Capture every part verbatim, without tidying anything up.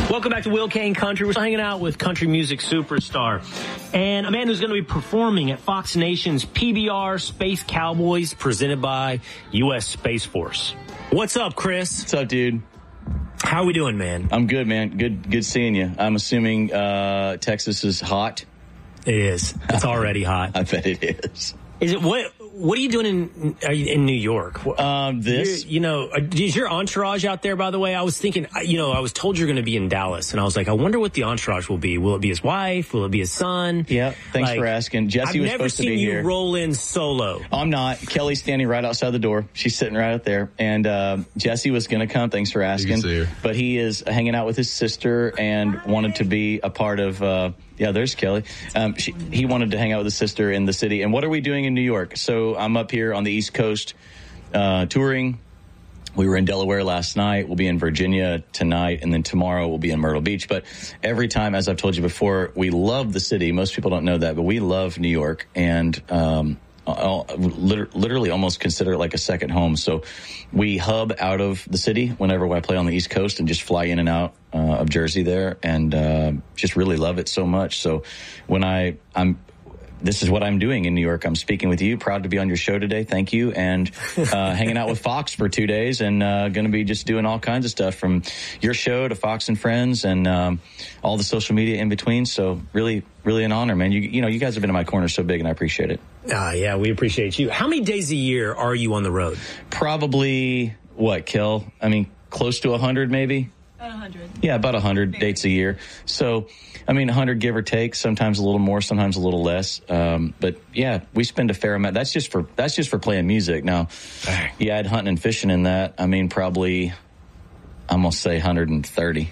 Welcome back to Will Kane Country. We're hanging out with country music superstar and a man who's going to be performing at Fox Nation's P B R Space Cowboys presented by U S Space Force. What's up, Chris? What's up, dude? How are we doing, man? I'm good, man. Good good seeing you. I'm assuming uh, Texas is hot. It is. It's already hot. I bet it is. Is it what? What are you doing in are you in New York? Um, this, you, you know, is your entourage out there? By the way, I was thinking, you know, I was told you're going to be in Dallas, and I was like, I wonder what the entourage will be. Will it be his wife? Will it be his son? Yeah. Thanks like, for asking. Jesse I've was never supposed to be seen you here. roll in solo. I'm not. Kelly's standing right outside the door. She's sitting right out there, and uh, Jesse was going to come. Thanks for asking. But he is hanging out with his sister and wanted to be a part of. Uh, Yeah, there's Kelly. Um, she, he wanted to hang out with his sister in the city. And what are we doing in New York? So I'm up here on the East Coast uh, touring. We were in Delaware last night. We'll be in Virginia tonight. And then tomorrow we'll be in Myrtle Beach. But every time, as I've told you before, we love the city. Most people don't know that, but we love New York. And um, I'll literally almost consider it like a second home. So we hub out of the city whenever I play on the East Coast and just fly in and out uh, of Jersey there, and uh, just really love it so much. So when I, I'm, this is what I'm doing in New York. I'm speaking with you. Proud to be on your show today. Thank you. And uh, hanging out with Fox for two days and uh, going to be just doing all kinds of stuff from your show to Fox and Friends and um, all the social media in between. So really, really an honor, man. You, you know, you guys have been in my corner so big, and I appreciate it. Ah, yeah, we appreciate you. How many days a year are you on the road? Probably, what, Kel? I mean, close to one hundred maybe? About one hundred. Yeah, about one hundred dates a year. So, I mean, one hundred give or take, sometimes a little more, sometimes a little less. Um, but yeah, we spend a fair amount. That's just for that's just for playing music. Now, you add hunting and fishing in that, I mean, probably, I'm going to say one hundred thirty.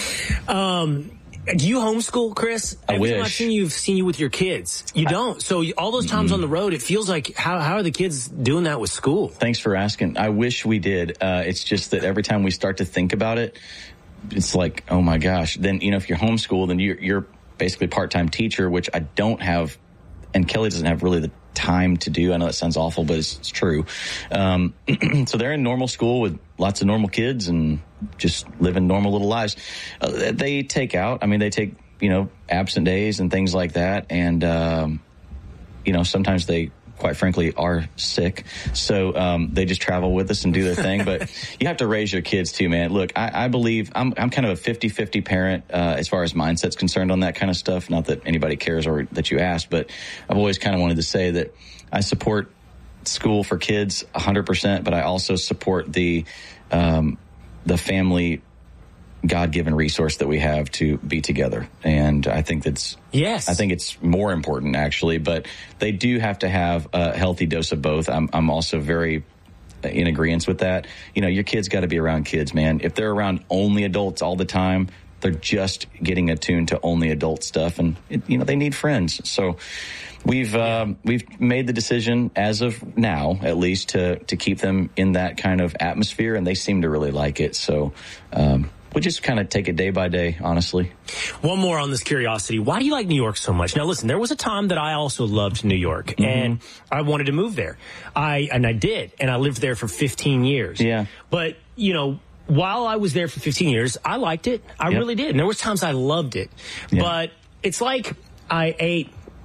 Um, do you homeschool, Chris? I Every wish. time I've seen you, I've seen you with your kids. You I, don't. So all those times mm, on the road, it feels like, how, how are the kids doing that with school? Thanks for asking. I wish we did. Uh, it's just that every time we start to think about it, it's like, oh my gosh. Then, you know, if you're homeschooled, then you're, you're basically part-time teacher, which I don't have, and Kelly doesn't have really the time to do. I know that sounds awful, but it's, it's true. Um, so they're in normal school with lots of normal kids and just living normal little lives. Uh, they take out, I mean, they take, you know, absent days and things like that. And, um, you know, sometimes they, quite frankly, are sick. So um, they just travel with us and do their thing. But you have to raise your kids too, man. Look, I, I believe I'm I'm kind of a fifty-fifty parent uh, as far as mindset's concerned on that kind of stuff. Not that anybody cares or that you asked, but I've always kind of wanted to say that I support school for kids one hundred percent, but I also support the um, the family God-given resource that we have to be together. And I think that's, yes, I think it's more important actually, but they do have to have a healthy dose of both. I'm, I'm also very in agreement with that. You know, your kids got to be around kids, man. If they're around only adults all the time, they're just getting attuned to only adult stuff, and it, you know, they need friends. So we've um, we've made the decision as of now, at least, to to keep them in that kind of atmosphere, and they seem to really like it. So um, we'll just kind of take it day by day, honestly. One more on this curiosity. Why do you like New York so much? Now, listen, there was a time that I also loved New York, mm-hmm. and I wanted to move there. I and I did, and I lived there for fifteen years. Yeah. But, you know, while I was there for fifteen years, I liked it. I yep. really did. And there was times I loved it. Yep. But it's like I ate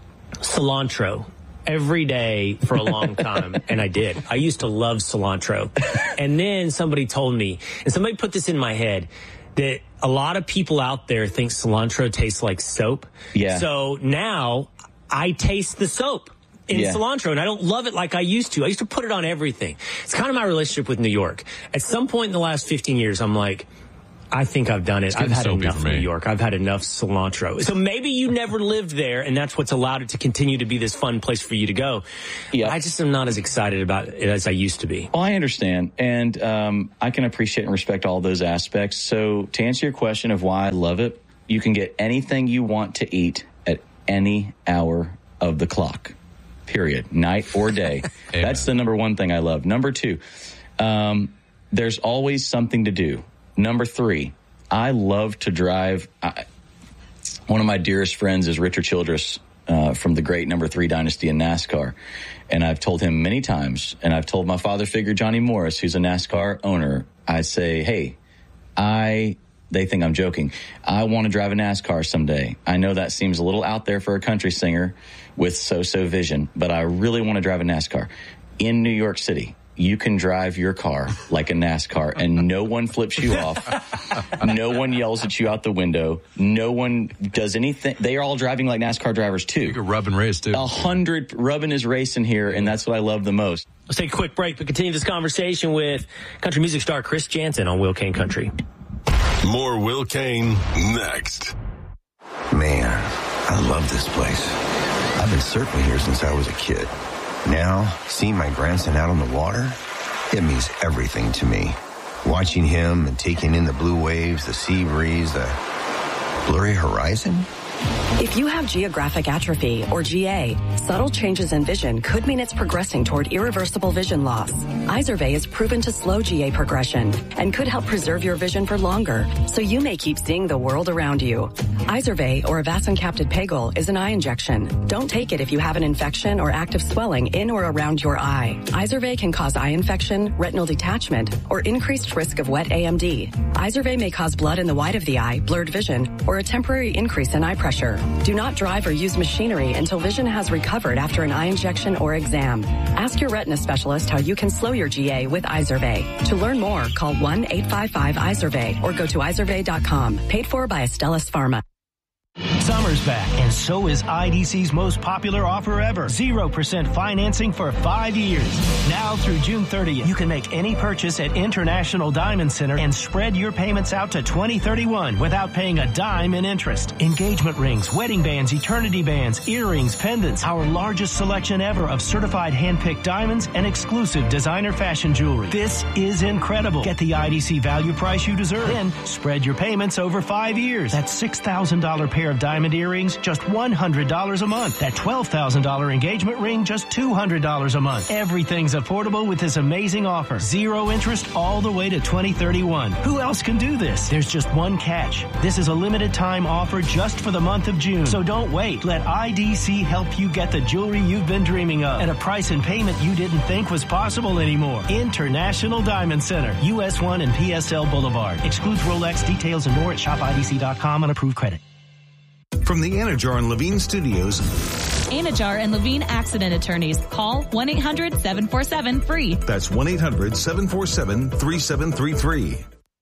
cilantro every day for a long time, and I did. I used to love cilantro. And then somebody told me, and somebody put this in my head, that a lot of people out there think cilantro tastes like soap. Yeah. So now I taste the soap in yeah. cilantro, and I don't love it like I used to. I used to put it on everything. It's kind of my relationship with New York. At some point in the last fifteen years, I'm like, I think I've done it. I've had enough of New York. I've had enough cilantro. So maybe you never lived there, and that's what's allowed it to continue to be this fun place for you to go. Yeah. I just am not as excited about it as I used to be. Well, I understand, and um, I can appreciate and respect all those aspects. So to answer your question of why I love it, you can get anything you want to eat at any hour of the clock, period, night or day. That's the number one thing I love. Number two, um, there's always something to do. Number three, I love to drive. I, one of my dearest friends is Richard Childress uh, from the great number three dynasty in NASCAR. And I've told him many times, and I've told my father figure, Johnny Morris, who's a NASCAR owner, I say, hey, I they think I'm joking. I want to drive a NASCAR someday. I know that seems a little out there for a country singer with so-so vision, but I really want to drive a NASCAR. In New York City, you can drive your car like a NASCAR, and no one flips you off. No one yells at you out the window. No one does anything. They are all driving like NASCAR drivers, too. You can rub and race, too. A hundred rubbing is racing here, and that's what I love the most. Let's take a quick break, but continue this conversation with country music star Chris Janson on Will Kane Country. More Will Kane next. Man, I love this place. I've been surfing here since I was a kid. Now, seeing my grandson out on the water, it means everything to me. Watching him and taking in the blue waves, the sea breeze, the blurry horizon. If you have geographic atrophy, or G A, subtle changes in vision could mean it's progressing toward irreversible vision loss. Izervay is proven to slow G A progression and could help preserve your vision for longer, so you may keep seeing the world around you. Izervay, or avacincaptad pegol, is an eye injection. Don't take it if you have an infection or active swelling in or around your eye. Izervay can cause eye infection, retinal detachment, or increased risk of wet A M D. Izervay may cause blood in the white of the eye, blurred vision, or a temporary increase in eye pressure. Do not drive or use machinery until vision has recovered after an eye injection or exam. Ask your retina specialist how you can slow your G A with Izervay. To learn more, call one eight five five Izervay or go to izervay dot com. Paid for by Astellas Pharma. Summer's back, and so is I D C's most popular offer ever. zero percent financing for five years. Now through June thirtieth, you can make any purchase at International Diamond Center and spread your payments out to twenty thirty-one without paying a dime in interest. Engagement rings, wedding bands, eternity bands, earrings, pendants, our largest selection ever of certified hand-picked diamonds and exclusive designer fashion jewelry. This is incredible. Get the I D C value price you deserve. Then spread your payments over five years. That's six thousand dollars pair of diamond earrings, just one hundred dollars a month. That twelve thousand dollars engagement ring, just two hundred dollars a month. Everything's affordable with this amazing offer. Zero interest all the way to twenty thirty-one. Who else can do this? There's just one catch. This is a limited time offer just for the month of June. So don't wait. Let I D C help you get the jewelry you've been dreaming of at a price and payment you didn't think was possible anymore. International Diamond Center, U S one and P S L Boulevard. Excludes Rolex. Details and more at shop I D C dot com on approved credit. From the Anajar and Levine Studios. Anajar and Levine Accident Attorneys. Call one eight hundred seven four seven free. That's one eight hundred seven four seven three seven three three.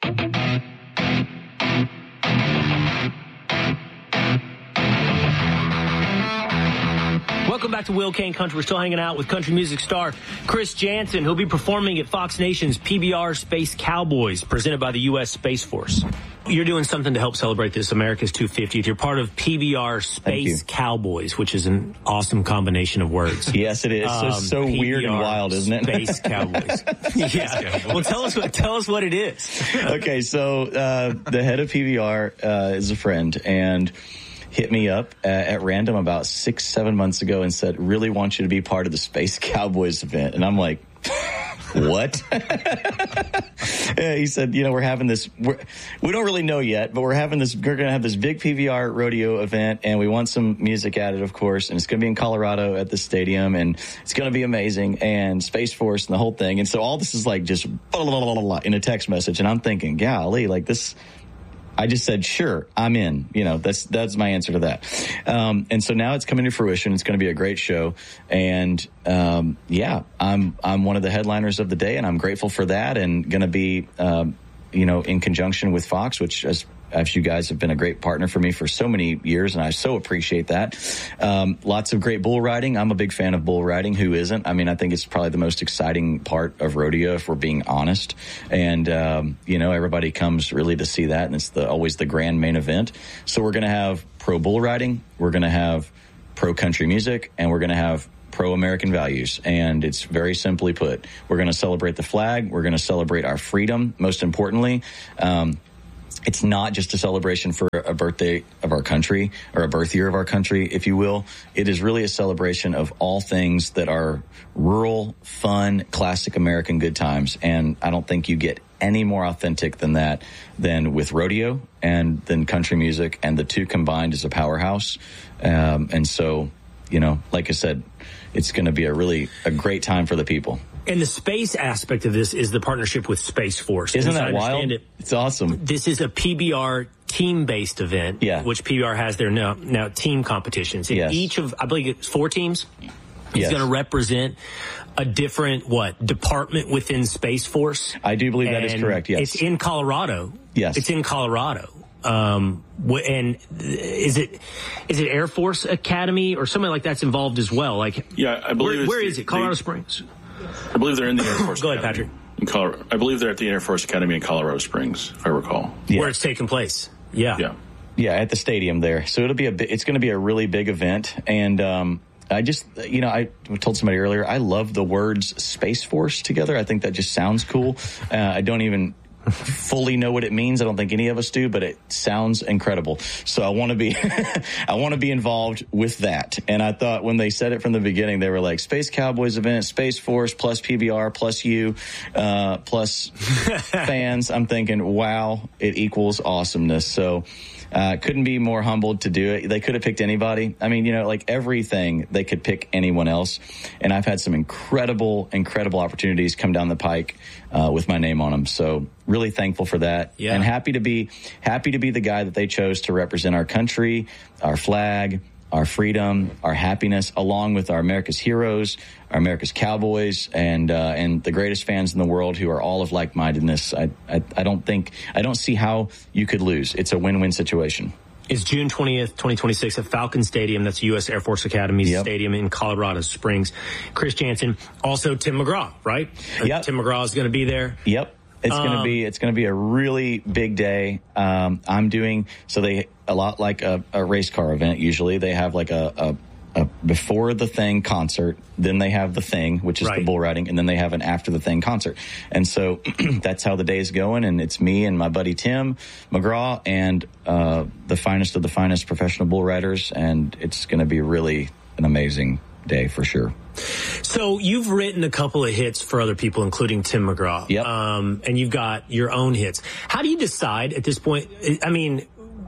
Welcome back to Will Kane Country. We're still hanging out with country music star Chris Janson, who'll be performing at Fox Nation's P B R Space Cowboys, presented by the U S Space Force. You're doing something to help celebrate this America's two hundred fiftieth. You're part of P B R Space Cowboys, which is an awesome combination of words. Yes, it is. Um, so so weird and wild, isn't it? Space Cowboys. Yeah. Well, tell us what tell us what it is. Okay, so uh, the head of P B R uh, is a friend and hit me up uh, at random about six, seven months ago and said, really want you to be part of the Space Cowboys event. And I'm like, what? Yeah, he said, you know, we're having this, we're, we don't really know yet, but we're having this, we're going to have this big P V R rodeo event, and we want some music at it, of course, and it's going to be in Colorado at the stadium, and it's going to be amazing, and Space Force and the whole thing. And so all this is like just blah, blah, blah, blah, blah, in a text message, and I'm thinking, golly, like this, I just said, sure, I'm in. You know, that's that's my answer to that. Um, and so now it's coming to fruition. It's going to be a great show. And, um, yeah, I'm I'm one of the headliners of the day, and I'm grateful for that, and going to be, um, you know, in conjunction with Fox, which, as as you guys have been a great partner for me for so many years, and I so appreciate that. Um, lots of great bull riding. I'm a big fan of bull riding. Who isn't? I mean, I think it's probably the most exciting part of rodeo, if we're being honest. And, um, you know, everybody comes really to see that, and it's the, always the grand main event. So we're going to have pro bull riding, we're going to have pro country music, and we're going to have pro-American values. And it's very simply put, we're going to celebrate the flag. We're going to celebrate our freedom, most importantly. Um, It's not just a celebration for a birthday of our country, or a birth year of our country, if you will. It is really a celebration of all things that are rural, fun, classic American good times. And I don't think you get any more authentic than that, than with rodeo and then country music, and the two combined is a powerhouse. Um, and so, you know, like I said, it's going to be a really a great time for the people. And the space aspect of this is the partnership with Space Force. Isn't As that I wild? It, it's awesome. This is a P B R team-based event, yeah. which P B R has their now, now team competitions. And yes. each of, I believe it's four teams, is yes. going to represent a different, what, department within Space Force. I do believe and that is correct, yes. It's in Colorado. Yes. It's in Colorado. Um, and is it, is it Air Force Academy or something like that's involved as well? Like, yeah, I believe where, it's where the, is it? Colorado the, Springs. I believe they're in the Air Force Go Academy. ahead, Patrick. In Colorado, I believe they're at the Air Force Academy in Colorado Springs, if I recall. Yeah. Where it's taking place. Yeah. Yeah. Yeah, at the stadium there. So it'll be a, it's going to be a really big event. And, um, I just, you know, I told somebody earlier, I love the words Space Force together. I think that just sounds cool. Uh, I don't even fully know what it means. I don't think any of us do, but it sounds incredible. So I want to be, I want to be involved with that. And I thought when they said it from the beginning, they were like Space Cowboys event, Space Force plus P B R plus you, uh, plus fans. I'm thinking, wow, it equals awesomeness. So, Uh, couldn't be more humbled to do it. They could have picked anybody. I mean, you know, like everything, they could pick anyone else. And I've had some incredible, incredible opportunities come down the pike uh, with my name on them. So really thankful for that. Yeah. And happy to be happy to be the guy that they chose to represent our country, our flag, our freedom, our happiness, along with our America's heroes, our America's Cowboys, and uh, and the greatest fans in the world who are all of like-mindedness. I, I I don't think I don't see how you could lose. It's a win-win situation. It's June twentieth, twenty twenty-six at Falcon Stadium. That's U S Air Force Academy's yep. stadium in Colorado Springs. Chris Jansen, also Tim McGraw, right? Yep. Tim McGraw is going to be there. Yep. It's um, going to be it's going to be a really big day. Um, I'm doing so they a lot like a, a race car event. Usually they have like a, a, a before the thing concert, then they have the thing, which is right. the bull riding, and then they have an after the thing concert. And so that's how the day is going. And it's me and my buddy Tim McGraw and uh, the finest of the finest professional bull riders, and it's going to be really an amazing day for sure. So you've written a couple of hits for other people, including Tim McGraw. Yep. Um, and you've got your own hits. How do you decide at this point? I mean,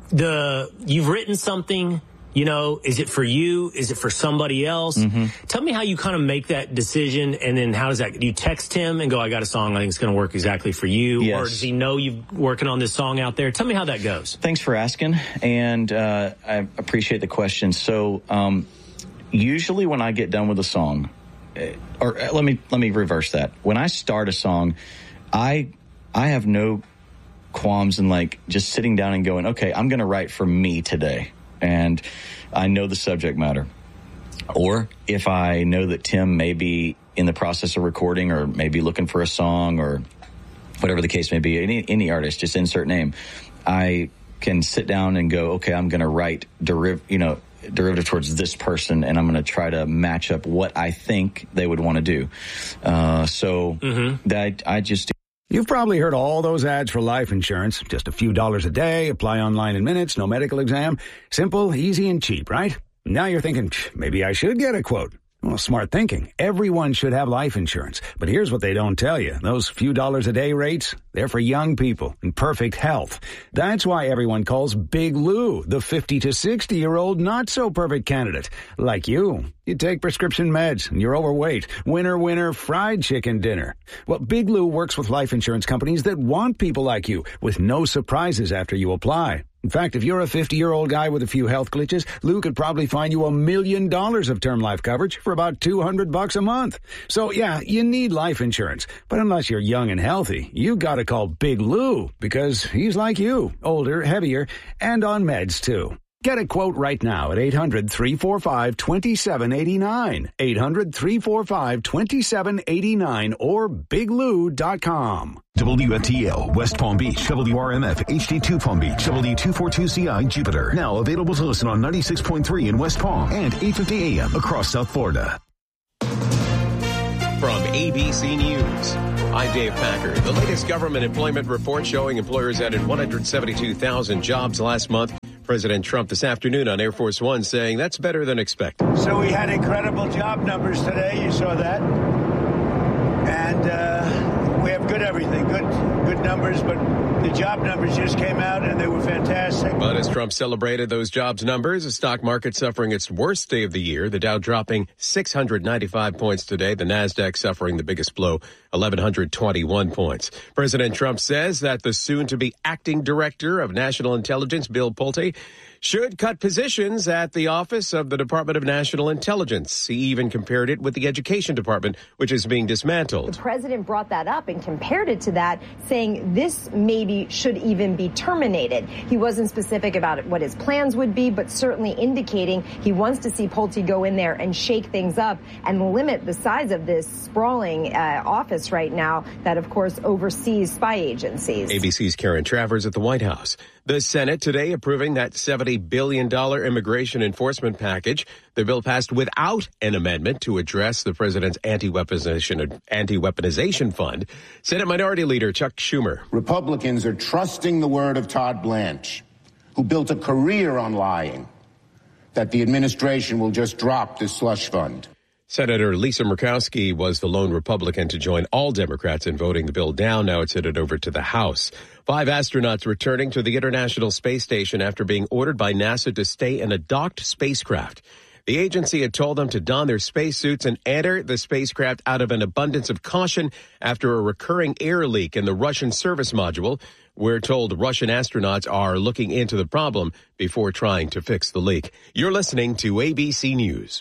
the you've written something, you know, is it for you? Is it for somebody else? Mm-hmm. Tell me how you kind of make that decision, and then how does that, do you text him and go, I got a song I think it's going to work exactly for you? Yes. Or does he know you're working on this song out there? Tell me how that goes. Thanks for asking, and uh, I appreciate the question. So, um, usually when I get done with a song, or let me let me reverse that. When I start a song, I I have no qualms in like just sitting down and going, okay, I'm going to write for me today, and I know the subject matter. Or if I know that Tim may be in the process of recording, or maybe looking for a song, or whatever the case may be, any any artist, just insert name, I can sit down and go, okay, I'm going to write deriv, you know. derivative towards this person, and I'm going to try to match up what I think they would want to do. Uh, so mm-hmm. that I just. You've probably heard all those ads for life insurance. Just a few dollars a day, apply online in minutes, no medical exam. Simple, easy, and cheap, right? Now you're thinking, maybe I should get a quote. Well, smart thinking. Everyone should have life insurance. But here's what they don't tell you. Those few dollars a day rates, they're for young people in perfect health. That's why everyone calls Big Lou the fifty to sixty-year-old not-so-perfect candidate. Like you. You take prescription meds and you're overweight. Winner, winner, fried chicken dinner. Well, Big Lou works with life insurance companies that want people like you with no surprises after you apply. In fact, if you're a fifty-year-old guy with a few health glitches, Lou could probably find you a million dollars of term life coverage for about two hundred bucks a month. So, yeah, you need life insurance. But unless you're young and healthy, you gotta call Big Lou, because he's like you, older, heavier, and on meds, too. Get a quote right now at eight hundred, three four five, two seven eight nine, eight hundred, three four five, two seven eight nine, or big lou dot com. W F T L, West Palm Beach, W R M F, H D two Palm Beach, W two forty-two C I, Jupiter. Now available to listen on ninety-six point three in West Palm and eight fifty A M across South Florida. From A B C News, I'm Dave Packer. The latest government employment report showing employers added one hundred seventy-two thousand jobs last month. President Trump this afternoon on Air Force One saying that's better than expected. So we had incredible job numbers today. You saw that. And uh, we have good everything, good good numbers, but The job numbers just came out, and they were fantastic. But as Trump celebrated those jobs numbers, the stock market suffering its worst day of the year. The Dow dropping six hundred ninety-five points today. The Nasdaq suffering the biggest blow, eleven twenty-one points. President Trump says that the soon-to-be acting director of national intelligence, Bill Pulte, should cut positions at the Office of the Department of National Intelligence. He even compared it with the Education Department, which is being dismantled. The president brought that up and compared it to that, saying this maybe should even be terminated. He wasn't specific about what his plans would be, but certainly indicating he wants to see Pulte go in there and shake things up and limit the size of this sprawling uh, office right now that, of course, oversees spy agencies. A B C's Karen Travers at the White House. The Senate today approving that seventy billion dollars immigration enforcement package. The bill passed without an amendment to address the president's anti-weaponization, anti-weaponization fund. Senate Minority Leader Chuck Schumer. Republicans are trusting the word of Todd Blanche, who built a career on lying, that the administration will just drop this slush fund. Senator Lisa Murkowski was the lone Republican to join all Democrats in voting the bill down. Now it's headed over to the House. Five astronauts returning to the International Space Station after being ordered by NASA to stay in a docked spacecraft. The agency had told them to don their spacesuits and enter the spacecraft out of an abundance of caution after a recurring air leak in the Russian service module. We're told Russian astronauts are looking into the problem before trying to fix the leak. You're listening to A B C News.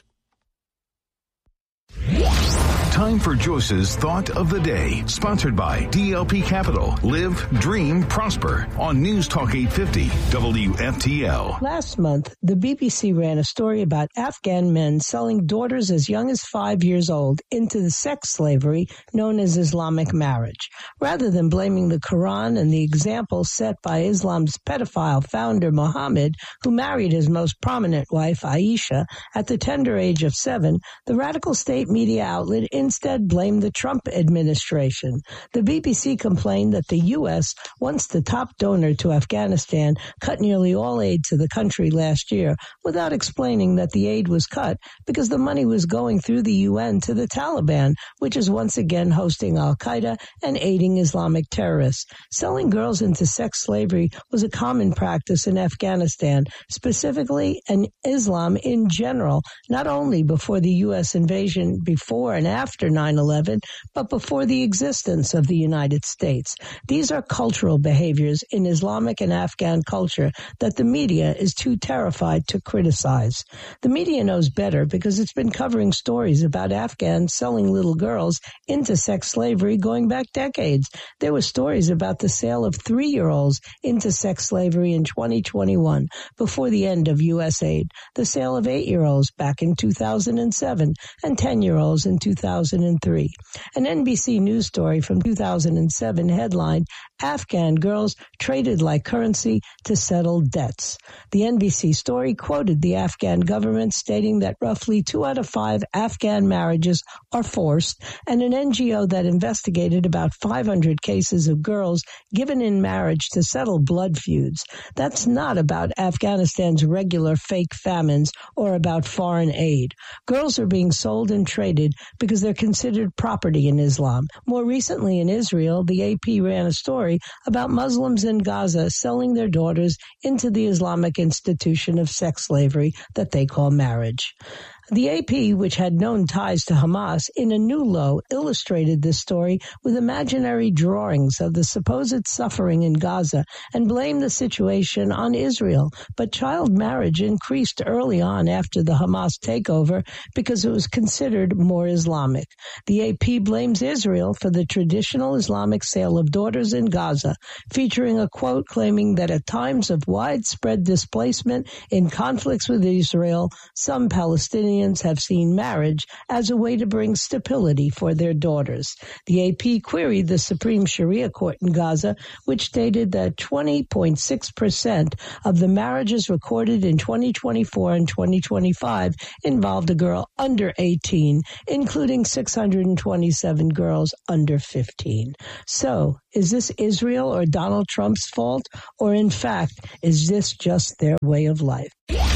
Time for Joyce's Thought of the Day, sponsored by D L P Capital. Live, dream, prosper on News Talk eight fifty W F T L. Last month, the B B C ran a story about Afghan men selling daughters as young as five years old into the sex slavery known as Islamic marriage. Rather than blaming the Quran and the example set by Islam's pedophile founder Muhammad, who married his most prominent wife, Aisha, at the tender age of seven, the radical state media outlet instead blamed the Trump administration. The B B C complained that the U S, once the top donor to Afghanistan, cut nearly all aid to the country last year without explaining that the aid was cut because the money was going through the U N to the Taliban, which is once again hosting al-Qaeda and aiding Islamic terrorists. Selling girls into sex slavery was a common practice in Afghanistan, specifically in Islam in general, not only before the U S invasion before and after nine eleven, but before the existence of the United States. These are cultural behaviors in Islamic and Afghan culture that the media is too terrified to criticize. The media knows better because it's been covering stories about Afghans selling little girls into sex slavery going back decades. There were stories about the sale of three-year-olds into sex slavery in twenty twenty-one, before the end of U S aid, the sale of eight-year-olds back in two thousand seven, and ten-year-olds in two thousand three. An N B C News story from two thousand seven headlined, Afghan girls traded like currency to settle debts. The N B C story quoted the Afghan government stating that roughly two out of five Afghan marriages are forced, and an N G O that investigated about five hundred cases of girls given in marriage to settle blood feuds. That's not about Afghanistan's regular fake famines or about foreign aid. Girls are being sold and traded because they're considered property in Islam. More recently in Israel, the A P ran a story about Muslims in Gaza selling their daughters into the Islamic institution of sex slavery that they call marriage. The A P, which had known ties to Hamas, in a new low illustrated this story with imaginary drawings of the supposed suffering in Gaza and blamed the situation on Israel. But child marriage increased early on after the Hamas takeover because it was considered more Islamic. The A P blames Israel for the traditional Islamic sale of daughters in Gaza, featuring a quote claiming that at times of widespread displacement in conflicts with Israel, some Palestinians have seen marriage as a way to bring stability for their daughters. The A P queried the Supreme Sharia Court in Gaza, which stated that twenty point six percent of the marriages recorded in twenty twenty-four and twenty twenty-five involved a girl under eighteen, including six hundred twenty-seven girls under fifteen. So, is this Israel or Donald Trump's fault? Or in fact, is this just their way of life?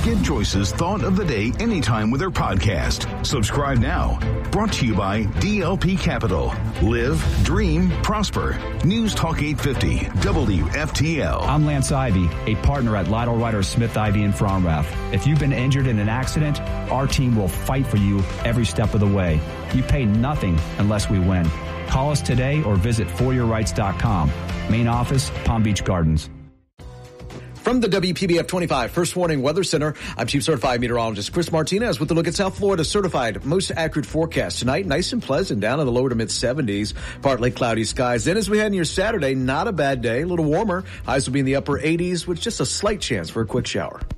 Get Joyce's Thought of the Day anytime with her podcast. Subscribe now. Brought to you by D L P Capital. Live, dream, prosper. News Talk eight fifty, W F T L. I'm Lance Ivy, a partner at Lytle Ryder Smith Ivy in Fromrath. If you've been injured in an accident, our team will fight for you every step of the way. You pay nothing unless we win. Call us today or visit for your rights dot com. Main office, Palm Beach Gardens. From the W P B F twenty-five First Warning Weather Center, I'm Chief Certified Meteorologist Chris Martinez with a look at South Florida's certified most accurate forecast. Tonight, nice and pleasant, down in the lower to mid seventies, partly cloudy skies. Then as we head into your Saturday, not a bad day, a little warmer. Highs will be in the upper eighties with just a slight chance for a quick shower.